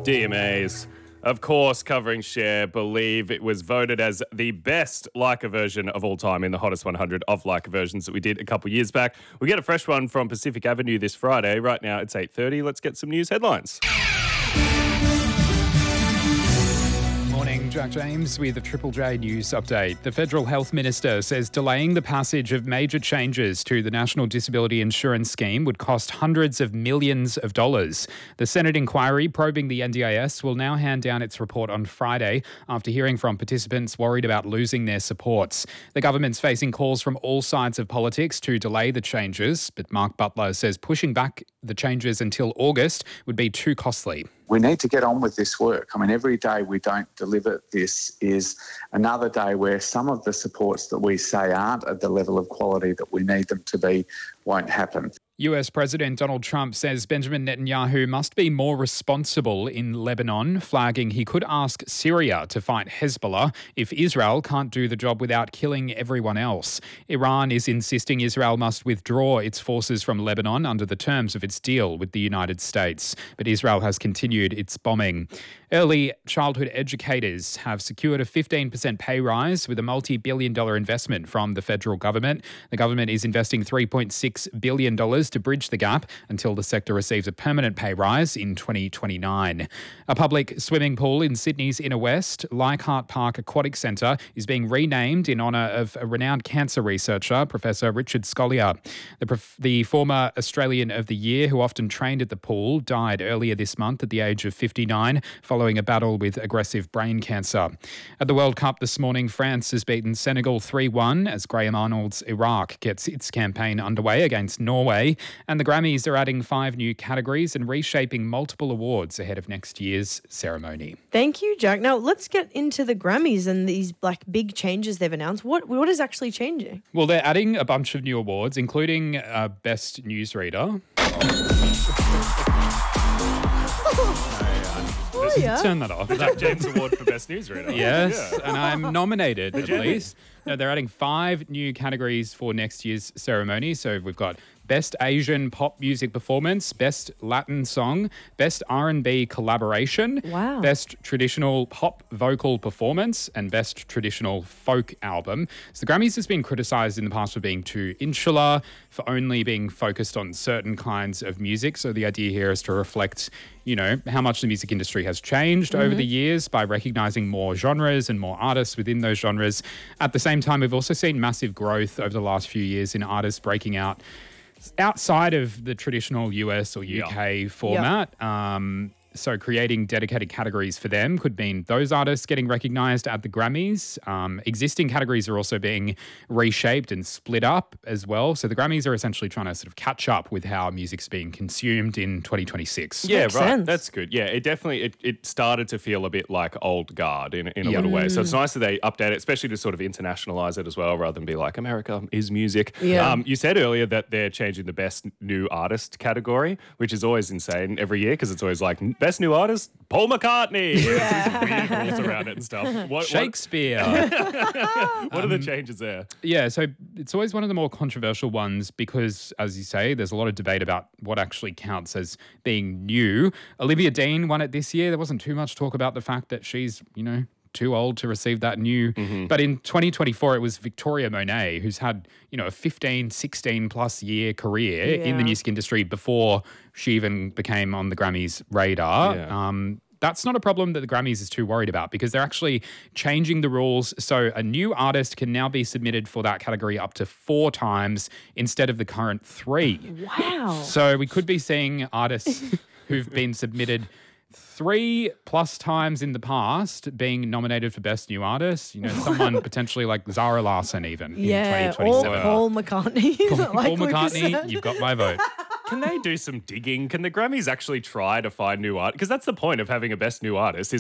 DMAs. Of course, covering Cher, Believe. It was voted as the best Leica version of all time in the hottest 100 of Leica versions that we did a couple years back. We get a fresh one from Pacific Avenue this Friday. Right now it's 8:30. Let's get some news headlines. Morning, Jack James with a Triple J News update. The Federal Health Minister says delaying the passage of major changes to the National Disability Insurance Scheme would cost hundreds of millions of dollars. The Senate inquiry probing the NDIS will now hand down its report on Friday after hearing from participants worried about losing their supports. The government's facing calls from all sides of politics to delay the changes, but Mark Butler says pushing back the changes until August would be too costly. We need to get on with this work. I mean, every day we don't deliver this is another day where some of the supports that we say aren't at the level of quality that we need them to be won't happen. US President Donald Trump says Benjamin Netanyahu must be more responsible in Lebanon, flagging he could ask Syria to fight Hezbollah if Israel can't do the job without killing everyone else. Iran is insisting Israel must withdraw its forces from Lebanon under the terms of its deal with the United States, but Israel has continued its bombing. Early childhood educators have secured a 15% pay rise with a multi-billion-dollar investment from the federal government. The government is investing $3.6 billion to bridge the gap until the sector receives a permanent pay rise in 2029. A public swimming pool in Sydney's Inner West, Leichhardt Park Aquatic Centre, is being renamed in honour of a renowned cancer researcher, Professor Richard Scolyer. The former Australian of the Year, who often trained at the pool, died earlier this month at the age of 59 following a battle with aggressive brain cancer. At the World Cup this morning, France has beaten Senegal 3-1 as Graham Arnold's Iraq gets its campaign underway against Norway. And the Grammys are adding 5 new categories and reshaping multiple awards ahead of next year's ceremony. Thank you, Jack. Now, let's get into the Grammys and these big changes they've announced. What is actually changing? Well, they're adding a bunch of new awards, including Best Newsreader. Turn that off. Jack James Award for Best Newsreader. Yes, Yeah. and I'm nominated at least. No, they're adding 5 new categories for next year's ceremony. So we've got Best Asian Pop Music Performance, Best Latin Song, Best R&B Collaboration, Wow. Best Traditional Pop Vocal Performance, and Best Traditional Folk Album. So the Grammys has been criticised in the past for being too insular, for only being focused on certain kinds of music. So the idea here is to reflect, how much the music industry has changed over the years by recognising more genres and more artists within those genres. At the same time, we've also seen massive growth over the last few years in artists breaking out outside of the traditional US or UK format. So creating dedicated categories for them could mean those artists getting recognised at the Grammys. Existing categories are also being reshaped and split up as well. So the Grammys are essentially trying to sort of catch up with how music's being consumed in 2026. Yeah, Makes right. sense. That's good. Yeah, it definitely it started to feel a bit like old guard in a little way. So it's nice that they update it, especially to sort of internationalize it as well, rather than be like America is music. Yeah. You said earlier that they're changing the best new artist category, which is always insane every year because it's always like best new artist, Paul McCartney. Yeah. There's weird rules around it and stuff. Shakespeare. What are the changes there? Yeah, so it's always one of the more controversial ones because, as you say, there's a lot of debate about what actually counts as being new. Olivia Dean won it this year. There wasn't too much talk about the fact that she's, too old to receive that new. But in 2024, it was Victoria Monet, who's had, a 15, 16 plus year career in the music industry before she even became on the Grammys radar. Yeah. That's not a problem that the Grammys is too worried about because they're actually changing the rules. So a new artist can now be submitted for that category up to 4 times instead of the current 3. Wow. So we could be seeing artists who've been submitted 3+ times in the past being nominated for Best New Artist. Someone potentially like Zara Larsson even in Yeah, or 2027. Paul McCartney. Paul McCartney, you've got my vote. Can they do some digging? Can the Grammys actually try to find new art? Because that's the point of having a best new artist, is